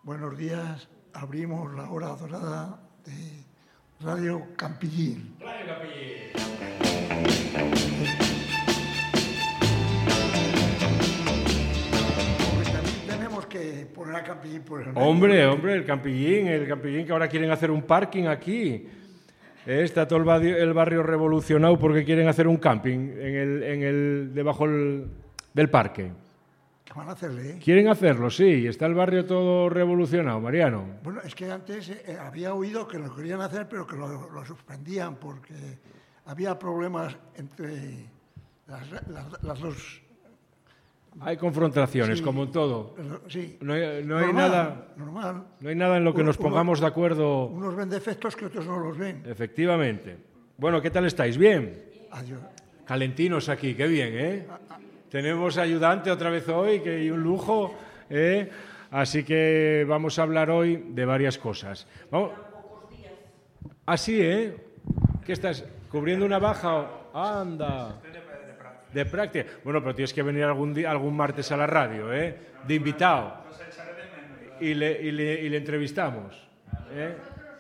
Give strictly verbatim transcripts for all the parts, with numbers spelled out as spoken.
Buenos días, abrimos la hora dorada de Radio Campillín. Radio Campillín. Porque también tenemos que poner a Campillín por el medio. Hombre, hombre, el Campillín, el Campillín que ahora quieren hacer un parking aquí. Eh, está todo el barrio, el barrio revolucionado porque quieren hacer un camping en el, en el, debajo el, del parque. ¿Qué van a hacerle? Quieren hacerlo, sí. Está el barrio todo revolucionado, Mariano. Bueno, es que antes eh, había oído que lo querían hacer, pero que lo, lo suspendían porque había problemas entre las, las, las dos. Hay confrontaciones, Sí, como en todo. Sí. No hay, no hay normal, nada, normal. no hay nada en lo que Uno- nos pongamos de acuerdo. Unos ven defectos que otros no los ven. Efectivamente. Bueno, ¿qué tal estáis? ¿Bien? Adiós. Calentinos aquí, qué bien, ¿eh? Tenemos ayudante otra vez hoy, que hay un lujo, ¿eh? Así que vamos a hablar hoy de varias cosas. Vamos. Así, ¿eh? ¿Qué estás? ¿Cubriendo una baja? o- Anda. De práctica. Bueno, pero tienes que venir algún día, algún martes a la radio, ¿eh? De invitado. Y le, y le, y le entrevistamos. ¿eh?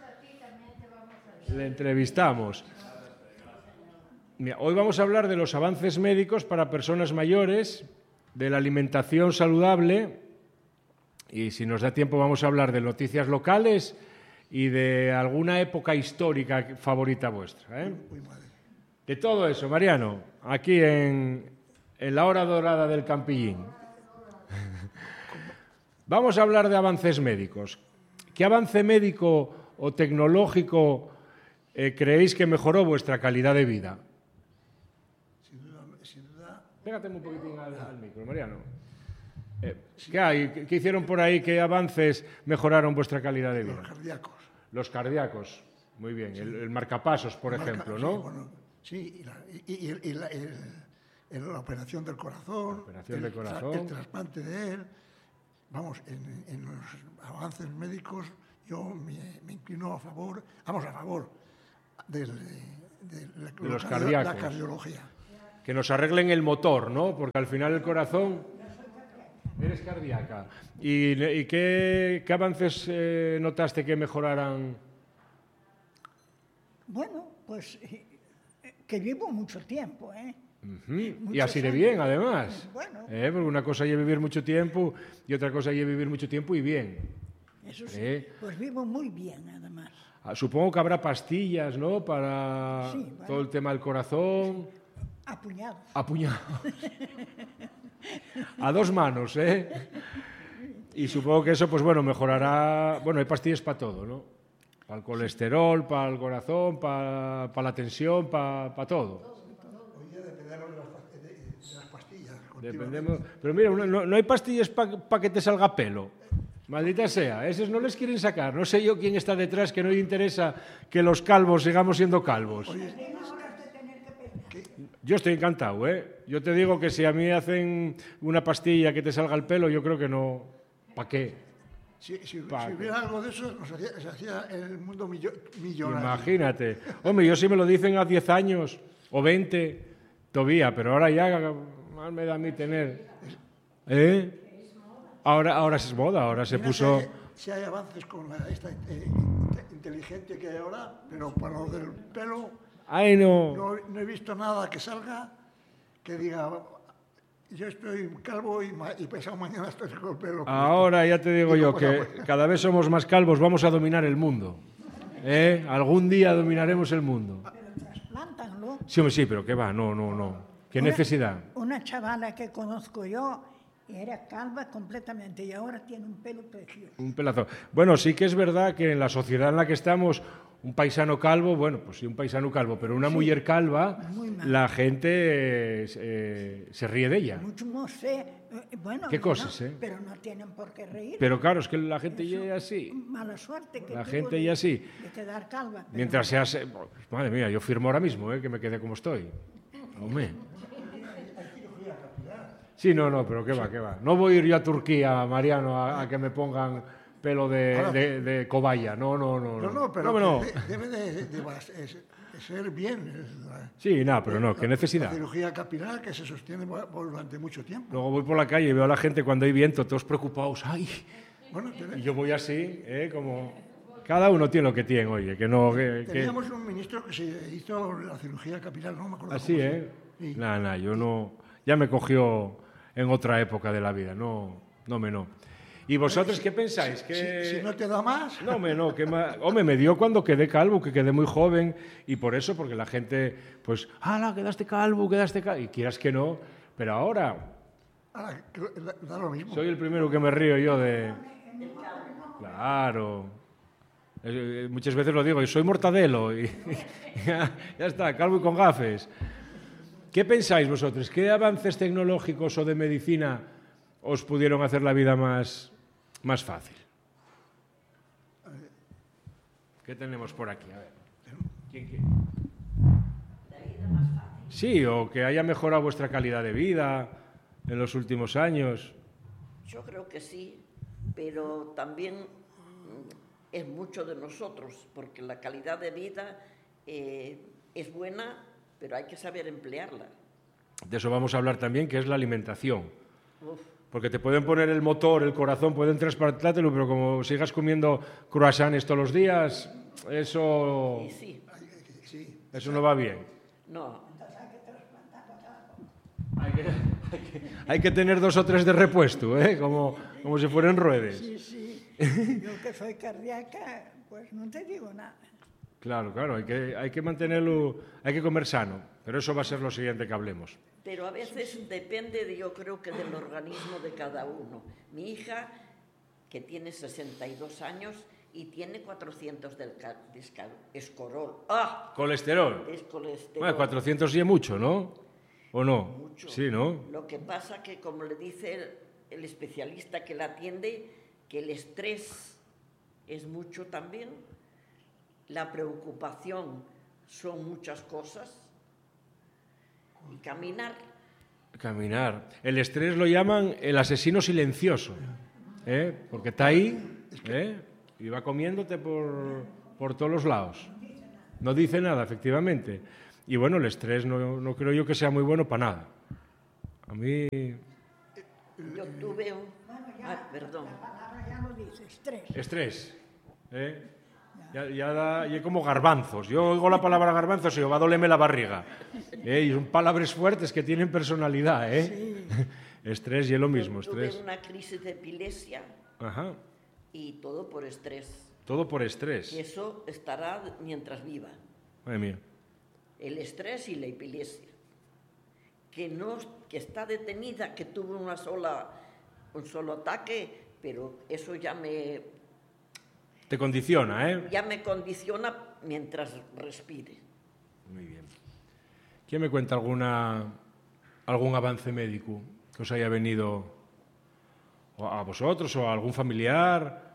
Le entrevistamos. Mira, hoy vamos a hablar de los avances médicos para personas mayores, de la alimentación saludable y, si nos da tiempo, vamos a hablar de noticias locales y de alguna época histórica favorita vuestra. ¿eh? Uy, madre. De todo eso, Mariano, aquí en, en la hora dorada del Campillín. Vamos a hablar de avances médicos. ¿Qué avance médico o tecnológico eh, creéis que mejoró vuestra calidad de vida? Sin duda, sin duda, Pégate un poquitín al, al micro, Mariano. Eh, ¿Qué hay? ¿Qué- ¿Qué hicieron por ahí? ¿Qué avances mejoraron vuestra calidad de vida? los cardíacos. Los cardíacos. Muy bien. El, el marcapasos, por Marca- ejemplo, sí, ¿no? bueno, sí, y la, y- y- y la- el- el- la operación del corazón, operación el, del tra- corazón. el trasplante de él. Vamos, en, en los avances médicos yo me, me inclino a favor, vamos, a favor del- de, la, De los cardio- cardíacos. la cardiología. Que nos arreglen el motor, ¿no? Porque al final el corazón... Eres cardíaca. ¿Y, y qué, qué avances eh, notaste que mejoraran? Bueno, pues eh, eh, que vivo mucho tiempo, ¿eh? Ujú. Y Muchos así de años. bien, además. Bueno. Eh, porque una cosa es vivir mucho tiempo y otra cosa es vivir mucho tiempo y bien. Eso sí, Eh. pues vivo muy bien, además. Ah, Supongo que habrá pastillas, ¿no? Para Sí, bueno. todo el tema del corazón. A puñados. Apuñados. A dos manos, ¿eh? Y supongo que eso, pues bueno, mejorará... Bueno, hay pastillas para todo, ¿no? Para el colesterol, para el corazón, para, para la tensión, para, para todo. Hoy día dependemos de las, pa- de- de las pastillas. Dependemos... Pero mira, no, no hay pastillas para que te salga pelo. Maldita sea, esos no les quieren sacar. No sé yo quién está detrás, que no le interesa que los calvos sigamos siendo calvos. Yo estoy encantado, ¿eh? Yo te digo que si a mí hacen una pastilla que te salga el pelo, yo creo que no. ¿Para qué? Si, si- Pa- si hubiera algo de eso, nos hacía- se hacía el mundo millo- millonario. Imagínate. Hombre, yo si me lo dicen a diez años o veinte, todavía, pero ahora ya más me da a mí tener. ¿Eh? Ahora, ahora es moda, ahora se Mira puso... Si hay, si hay avances con la, esta eh, inte- inteligente que hay ahora, pero para lo del pelo Ay, no. no, no he visto nada que salga que diga yo estoy calvo y, ma- y pasado mañana estoy con el pelo. Ahora ya te digo yo que cada vez somos más calvos, vamos a dominar el mundo. ¿Eh? Algún día dominaremos el mundo. Trasplántanlo. Sí, hombre, sí, pero ¿qué va? No, no, no. ¿Qué Una- necesidad? Una chavala que conozco yo era calva completamente y ahora tiene un pelo precioso. Un pelazo. Bueno, sí que es verdad que en la sociedad en la que estamos, un paisano calvo, bueno, pues sí, un paisano calvo, pero una mujer calva, Muy mal. la gente eh, eh, se ríe de ella. Mucho no sé, eh, bueno, ¿Qué no, cosas, eh? pero no tienen por qué reír. Pero claro, es que la gente Eso, ya es así. Mala suerte que La tuvo gente de- ya sí. de quedar calva. pero Mientras seas... eh, Madre mía, yo firmo ahora mismo, eh, que me quede como estoy. Hombre. Sí, no, no, pero qué va, qué va. No voy a ir yo a Turquía, Mariano, a, a que me pongan pelo de, Ahora- de, de cobaya. No, no, no. No, no, pero no, no. que de- debe de, de bas- es- de ser bien. es la- Sí, nada, pero no, qué La necesidad. cirugía capilar que se sostiene por- por durante mucho tiempo. Luego voy por la calle y veo a la gente cuando hay viento, todos preocupados. ¡Ay! Bueno, y yo voy así, ¿eh? Como... Cada uno tiene lo que tiene, oye, que no... Que, que... Teníamos un ministro que se hizo la cirugía capilar, no me acuerdo. Así, cómo ¿eh? se... sí. Nada, nada, yo no... Ya me cogió en otra época de la vida, no, no me no. ¿Y vosotros qué pensáis? Que... Si, si no te da más... No, me no, que ma... Hombre, me dio cuando quedé calvo, que quedé muy joven, y por eso, porque la gente, pues, ¡hala, quedaste calvo, quedaste calvo! Y quieras que no, pero ahora... Ahora, da, da lo mismo. Soy el primero que me río yo de... Claro. Eh, muchas veces lo digo, y soy mortadelo, y ya, ya está, calvo y con gafes. ¿Qué pensáis vosotros? ¿Qué avances tecnológicos o de medicina os pudieron hacer la vida más, más fácil? ¿Qué tenemos por aquí? A ver. ¿Quién quiere? Sí, o que haya mejorado vuestra calidad de vida en los últimos años. Yo creo que sí, pero también es mucho de nosotros, porque la calidad de vida eh, es buena, pero hay que saber emplearla. De eso vamos a hablar también, que es la alimentación. Uf. Porque te pueden poner el motor, el corazón, pueden trasplantártelo, pero como sigas comiendo croissants todos los días, eso, Y sí, Sí. eso no va bien. no, Hay que, hay que- hay que tener dos o tres de repuesto, ¿eh? como, como si fueran ruedes. Sí, sí. Yo que soy cardíaca, pues no te digo nada. Claro, claro, hay que, hay que mantenerlo, hay que comer sano, pero eso va a ser lo siguiente que hablemos. pero a veces depende, de, yo creo que del organismo de cada uno. Mi hija, que tiene sesenta y dos años y tiene cuatrocientos del ca- de esca- escorol. ¡Ah! Colesterol. Es colesterol. Bueno, cuatrocientos y es mucho, ¿no? ¿O no? Mucho. Sí, ¿no? Lo que pasa que, como le dice el, el especialista que la atiende, que el estrés es mucho también, la preocupación son muchas cosas, y caminar. Caminar. El estrés lo llaman el asesino silencioso, ¿eh? Porque está ahí, ¿eh? Y va comiéndote por, por todos los lados. No dice nada, efectivamente. Y bueno, el estrés no, no creo yo que sea muy bueno para nada. A mí... Yo tuve un... Ah, perdón. La palabra ya lo dice, estrés. Estrés, ¿eh? Ya, ya da, ya como garbanzos. Yo oigo la palabra garbanzos y digo, va a dolerme la barriga. ¿Eh? Y son palabras fuertes que tienen personalidad, ¿eh? Estrés y es lo mismo, Yo tuve estrés. una crisis de epilepsia Ajá. y todo por estrés. Todo por estrés. Y eso estará mientras viva. Madre mía. El estrés y la epilepsia. Que, no, que está detenida, que tuve una sola, un solo ataque, pero eso ya me, Te condiciona, ¿eh? ya me condiciona mientras respire. Muy bien. ¿Quién me cuenta alguna, algún avance médico que os haya venido o a vosotros o a algún familiar?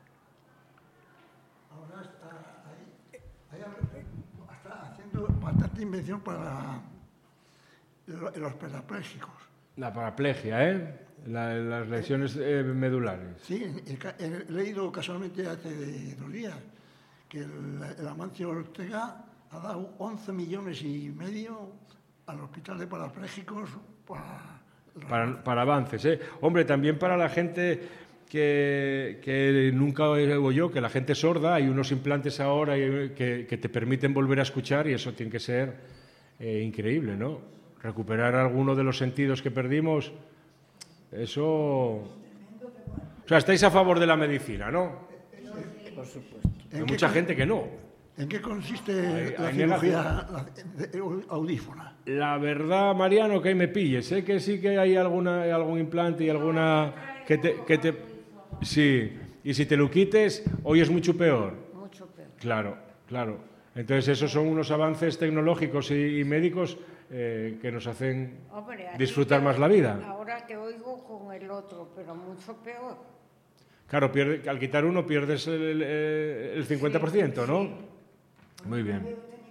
Ahora está ahí, ahí está haciendo bastante invención para lo- los parapléjicos. La paraplegia, ¿eh? La- las lesiones eh, medulares. Sí, he, ca- he leído casualmente hace dos días que el, el Amancio Ortega ha dado once millones y medio al Hospital de Parapléjicos para... Para, para avances, ¿eh? Hombre, también para la gente que, que nunca oigo yo, que la gente sorda, hay unos implantes ahora y- que, que te permiten volver a escuchar y eso tiene que ser eh, increíble, ¿no? Recuperar alguno de los sentidos que perdimos, eso... O sea, estáis a favor de la medicina, ¿no? Por supuesto. Hay ¿En qué mucha con- gente que no. ¿En qué consiste Hay- la hay cirugía la- de- audífona? La verdad, Mariano, que ahí me pilles. Sé que sí que hay alguna, algún implante y alguna... Que te, que te... Sí, y si te lo quites, hoy es mucho peor. Mucho peor. Claro, claro. Entonces, esos son unos avances tecnológicos y, y médicos eh, que nos hacen Hombre, aquí disfrutar te- más la vida. Ahora te oigo con el otro, pero mucho peor. Claro, pierde, al quitar uno pierdes el, el, el cincuenta por ciento, ¿no? Muy bien.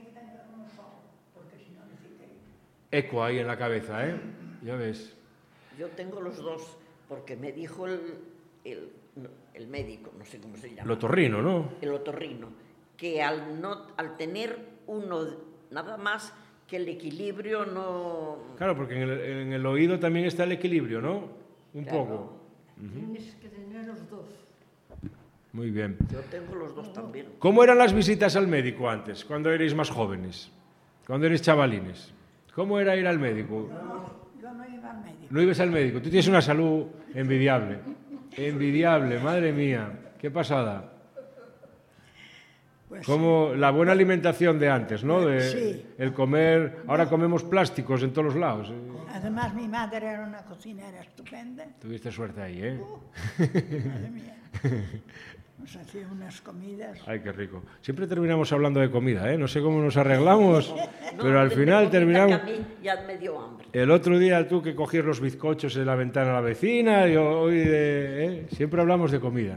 Eco ahí en la cabeza, ¿eh? Ya ves. Yo tengo los dos, porque me dijo el, el, el médico, no sé cómo se llama. El otorrino, ¿no? El otorrino, que al, no, al tener uno nada más, que el equilibrio no... Claro, porque en el, en el oído también está el equilibrio, ¿no? Un Claro. poco. Tienes que tener los dos. Muy bien. Yo tengo los dos también. ¿Cómo eran las visitas al médico antes, cuando erais más jóvenes? Cuando erais chavalines. ¿Cómo era ir al médico? Yo no iba al médico. No ibas al médico. Tú tienes una salud envidiable. Envidiable, madre mía. Qué pasada. Pues Como la buena alimentación de antes, ¿no? De Sí. el comer... Ahora comemos plásticos en todos los lados. además mi madre era una cocinera estupenda. Tuviste suerte ahí, ¿eh? Madre mía. Nos hacía unas comidas. Ay, qué rico. Siempre terminamos hablando de comida, ¿eh? No sé cómo nos arreglamos, No, pero al de final comida terminamos... que a mí ya me dio hambre. El otro día tú que cogías los bizcochos de la ventana a la vecina, y hoy de... ¿eh? Siempre hablamos de comida.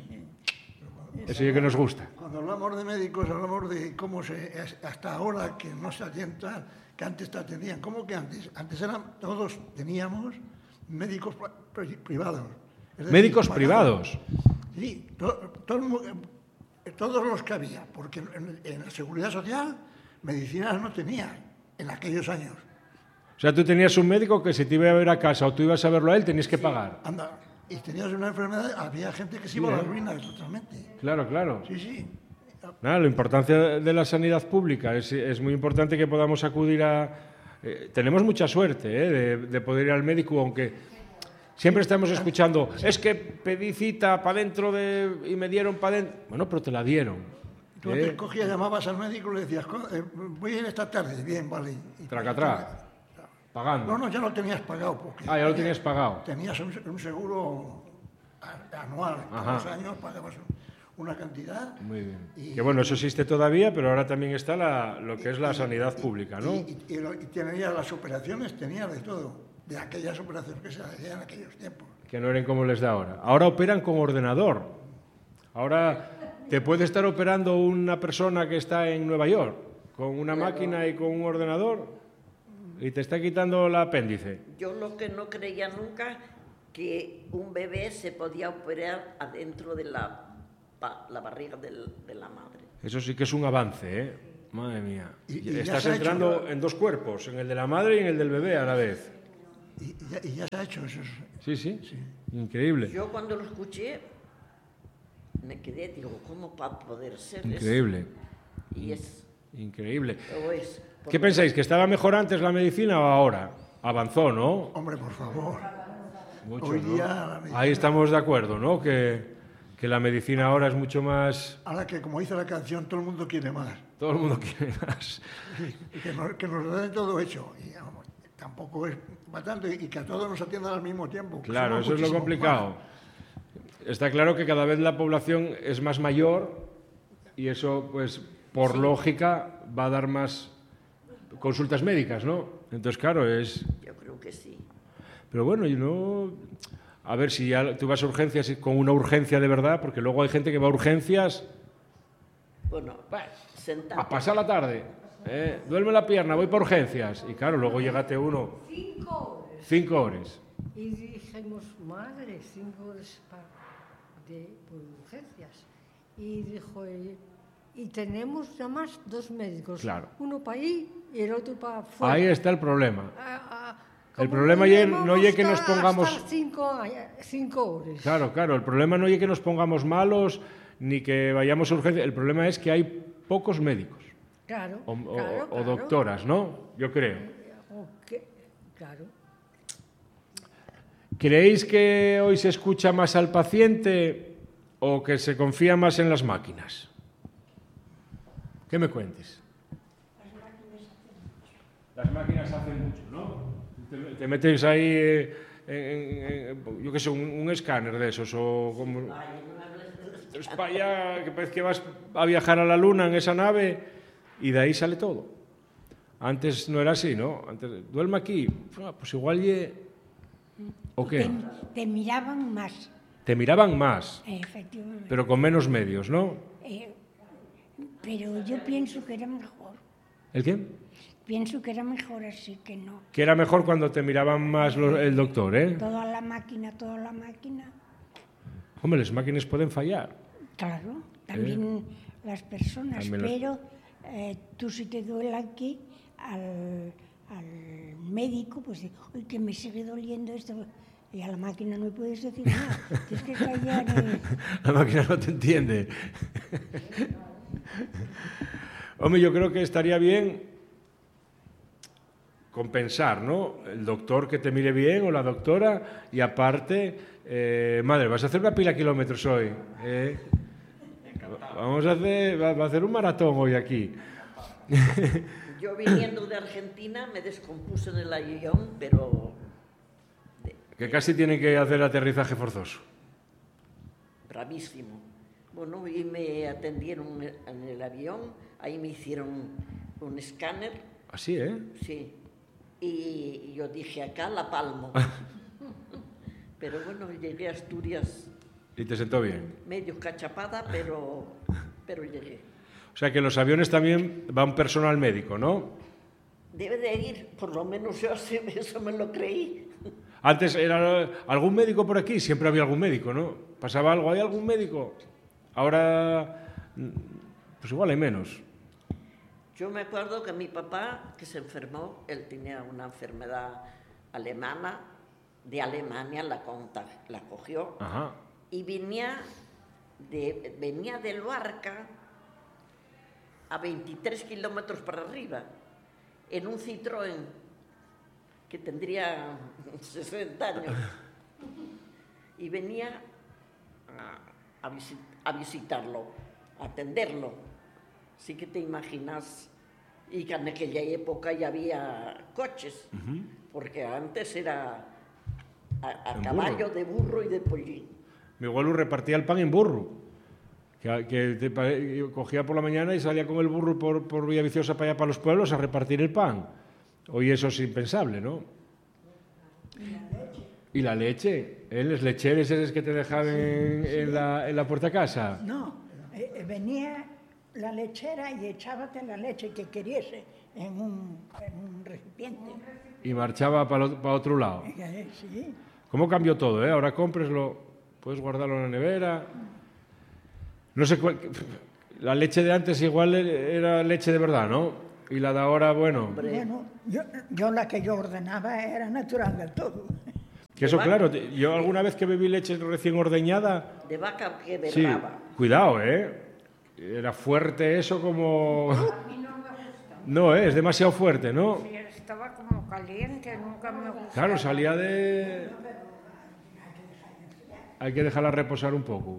Eso sí que nos gusta. Cuando hablamos de médicos, hablamos de cómo se, hasta ahora que no se atiendan, que antes te atendían. ¿Cómo que antes? Antes eran, todos teníamos médicos pri- privados. Es decir, Médicos pagados. privados. Sí, to- todo el mu- eh, todos los que había, porque en, en la Seguridad Social medicinas no tenían en aquellos años. O sea, tú tenías un médico que si te iba a ver a casa o tú ibas a verlo a él, tenías que pagar. Anda, y tenías una enfermedad, había gente que se iba Sí, a la ¿eh? ruina totalmente. Claro, claro. Sí, sí. Nada, la importancia de la sanidad pública. Es, es muy importante que podamos acudir a... eh, tenemos mucha suerte ¿eh? de, de poder ir al médico, aunque siempre estamos escuchando, es que pedí cita para dentro de... y me dieron para dentro. Bueno, pero te la dieron. Tú ¿eh? te cogías, llamabas al médico y le decías, "Co- eh, voy a ir esta tarde, bien, vale. Y- Tracatrá. Pagando. No, no, ya lo tenías pagado, porque Ah, ya lo tenías pagado. tenías un, un seguro a- anual, Ajá. cada dos años pagabas un- una cantidad. Muy bien. Y- Que bueno, eso existe todavía, pero ahora también está la, lo que es la sanidad pública, ¿no? Y, y- y lo- y tenías las operaciones, tenías de todo, de aquellas operaciones que se hacían en aquellos tiempos. Que no eran como les da ahora. Ahora operan con ordenador. Ahora te puede estar operando una persona que está en Nueva York con una máquina y con un ordenador y te está quitando el apéndice. Yo lo que no creía nunca que un bebé se podía operar adentro de la, pa- la barriga del- de la madre. Eso sí que es un avance, ¿eh? Madre mía. Y- y ya Estás se ha hecho, entrando ¿no? en dos cuerpos, en el de la madre y en el del bebé a la vez. Y, y ya, y ya se ha hecho eso. Sí, sí. Increíble. Yo cuando lo escuché me quedé, digo, ¿cómo va a poder ser eso? Increíble. Y es, Increíble. o es. ¿Qué pensáis? ¿Que estaba mejor antes la medicina o ahora? Avanzó, ¿no? Hombre, por favor. Mucho, Hoy ¿no? día la medicina- Ahí estamos de acuerdo, ¿no? Que, que la medicina ahora es mucho más... Ahora que, como dice la canción, todo el mundo quiere más. Todo el mundo quiere más. Y que nos, que nos den todo hecho. Y vamos, tampoco es bastante. Y que a todos nos atiendan al mismo tiempo. que Claro, somos eso es lo muchísimos complicado. más. Está claro que cada vez la población es más mayor y eso, pues, por lógica, va a dar más consultas médicas, ¿no? Entonces, claro, es... Yo creo que sí. Pero bueno, yo no... A ver, si ya tú vas a urgencias y con una urgencia de verdad, porque luego hay gente que va a urgencias Bueno, sentate. a pasar la tarde. ¿eh? Duerme la pierna, voy para urgencias. Y claro, luego llegate uno Cinco horas. cinco horas. Y dijimos, madre, cinco horas pa- de, por urgencias. Y dijo él, y tenemos nada más dos médicos. Claro. Uno para ahí y el otro para afuera. Ahí está el problema. Ah, ah, El como problema ye- podemos no ye que nos estar- pongamos- estar Cinco, a- cinco horas. Claro, claro, el problema no es que nos pongamos malos ni que vayamos a urgencias. El problema es que hay pocos médicos Claro, o, o- claro, o claro. doctoras, ¿no? Yo creo. O que- claro. ¿Creéis que hoy se escucha más al paciente o que se confía más en las máquinas? ¿Qué me cuentes? Las máquinas hacen mucho, ¿no? Te, te metes ahí, eh, en, en- yo qué sé, un, un escáner de esos o como... Es para allá, que parece que vas a viajar a la luna en esa nave y de ahí sale todo. Antes no era así, ¿no? Antes, duerme aquí, ah, pues igual ye... ¿O qué? Te, te miraban más, Te miraban más, efectivamente. pero con menos medios, ¿no? Eh, pero yo pienso que era mejor. ¿El qué? Pienso que era mejor así que no. Que era mejor cuando te miraban más los- el doctor, ¿eh? Toda la máquina, toda la máquina. Hombre, las máquinas pueden fallar. Claro, también las personas, También las- pero eh, tú si te duele aquí, al, al médico, pues dice, uy, que me sigue doliendo esto, Y a la máquina no le puedes decir nada. Tienes que callar. Eh. La máquina no te entiende. Hombre, yo creo que estaría bien compensar, ¿no? El doctor que te mire bien o la doctora y aparte, eh, madre, vas a hacer una pila de kilómetros hoy. ¿eh? Vamos a hacer, va a hacer un maratón hoy aquí. Yo viniendo de Argentina me descompuse en el avión, pero... Que casi tienen que hacer aterrizaje forzoso. Bravísimo. Bueno, y me atendieron en el avión, ahí me hicieron un escáner. Así, ¿eh? Sí. Y yo dije, acá la palmo. Pero bueno, llegué a Asturias. ¿Y te sentó bien? Medio cachapada, pero, pero llegué. O sea que en los aviones también va un personal médico, ¿no? Debe de ir, por lo menos yo eso me lo creí. Antes era algún médico por aquí, siempre había algún médico, ¿no? ¿Pasaba algo? ¿Hay algún médico? Ahora, pues igual hay menos. Yo me acuerdo que mi papá, que se enfermó, él tenía una enfermedad alemana, de Alemania la, conta, la cogió. Ajá. Y venía de, venía de Luarca a veintitrés kilómetros para arriba, en un Citroën que tendría sesenta años. Y venía a, a, visit, a visitarlo, a atenderlo. Sí que te imaginas, y que en aquella época ya había coches, uh-huh. porque antes era a, a caballo, burro. de burro y de pollín. Mi abuelo repartía el pan en burro, que, que te, cogía por la mañana y salía con el burro por, por Villaviciosa para allá, para los pueblos, a repartir el pan. Hoy eso es impensable, ¿no? Y la leche. ¿Y la leche? ¿Eh? ¿Los lecheres esos que te dejaban sí, en, sí. en, la, en la puerta de casa? No, eh, venía la lechera y echábate la leche que queriese en un, en un recipiente. Y marchaba para, para otro lado. Eh, sí. ¿Cómo cambió todo, eh? Ahora cómpreslo, puedes guardarlo en la nevera. No sé cuál... La leche de antes igual era leche de verdad, ¿no? Y la de ahora, bueno... Bueno, yo, yo la que yo ordenaba era natural del todo. Que eso, claro, yo alguna vez que bebí leche recién ordeñada... De vaca que berraba. Sí, cuidado, ¿eh? Era fuerte eso como... A mí no me gusta. No, ¿eh? Es demasiado fuerte, ¿no? Sí, estaba como caliente, nunca me gustó. Claro, salía de... Hay que dejarla reposar un poco.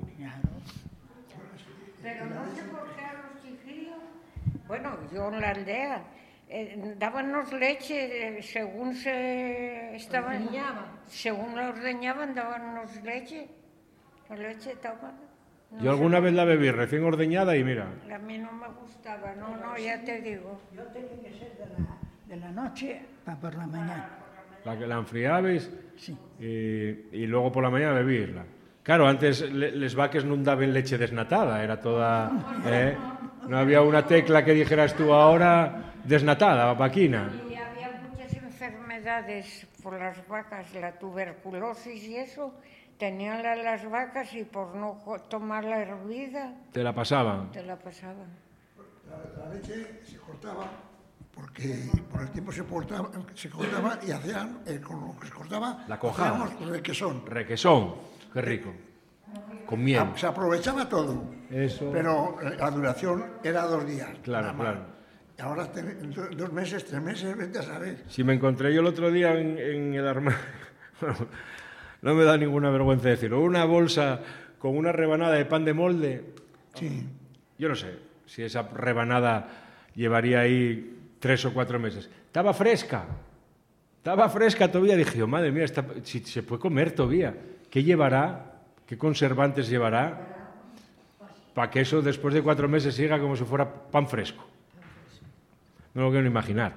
Pero no sé por qué a los chiquillos... Bueno, yo en la aldea... Eh, dábamos leche eh, según se estaban ordeñaban. Según la ordeñaban, dábamos leche. La leche estaba... No yo alguna vez la bebí recién ordeñada y mira... A mí no me gustaba, no, no, ya te digo. Yo tenía que ser de la, de la noche para por la mañana. La que la enfriabais sí. y, y luego por la mañana bebirla. Claro, antes le, les vaques no daban leche desnatada, era toda... ¿eh? No había una tecla que dijeras tú ahora desnatada, vaquina. Y había muchas enfermedades por las vacas, la tuberculosis y eso, tenían las vacas y por no tomar la hervida... ¿Te la pasaban? Te la pasaban. La, la leche se cortaba porque por el tiempo se cortaba, se cortaba y hacían, eh, con lo que se cortaba, la cojada. Requesón. Requesón, qué rico. Con miel. Se aprovechaba todo, eso. Pero la duración era dos días. Claro, claro. Y ahora ten, dos meses, tres meses, vete a saber. Si me encontré yo el otro día en, en el armario, bueno, no me da ninguna vergüenza decirlo, una bolsa con una rebanada de pan de molde. Sí. Yo no sé si esa rebanada llevaría ahí tres o cuatro meses. Estaba fresca, estaba fresca todavía. Dije, oh, madre mía, esta, si se puede comer todavía. ¿Qué llevará? ¿Qué conservantes llevará para que eso después de cuatro meses siga como si fuera pan fresco? No lo quiero imaginar.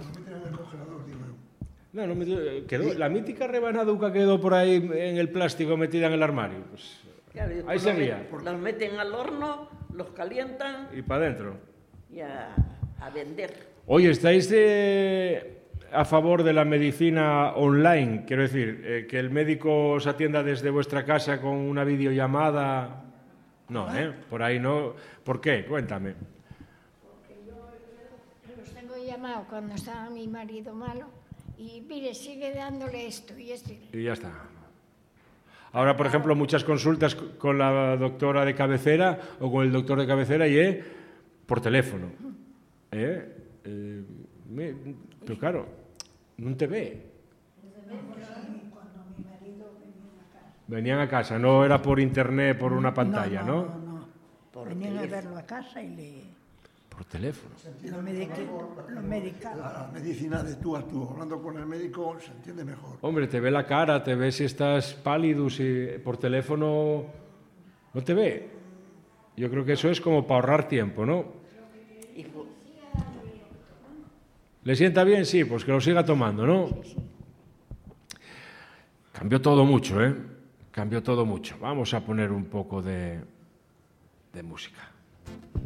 No, no me quedó, la mítica rebanaduca quedó por ahí en el plástico metida en el armario. Pues, claro, ahí seguía. Los meten al horno, los calientan... Y para adentro. Y a, a vender. Oye, ¿estáis de... a favor de la medicina online? Quiero decir, eh, que el médico os atienda desde vuestra casa con una videollamada. No, ¿eh? Por ahí no. ¿Por qué? Cuéntame. Porque yo, yo los tengo llamado cuando estaba mi marido malo y mire, sigue dándole esto y esto. Y ya está. Ahora, por ejemplo, muchas consultas con la doctora de cabecera o con el doctor de cabecera y eh, por teléfono. Eh, eh, me, pero claro, non te ve. Venían a casa, no era por internet, por una pantalla, ¿no? No, no, no. Venían a verlo a casa y le... Por teléfono. Lo, medique, lo medicaban. La medicina de tú a tú, hablando con el médico, se entiende mejor. Hombre, te ve la cara, te ve si estás pálido, si por teléfono no te ve. Yo creo que eso es como para ahorrar tiempo, ¿no? ¿Le sienta bien? Sí, pues que lo siga tomando, ¿no? Cambió todo mucho, ¿eh? Cambió todo mucho. Vamos a poner un poco de, de música.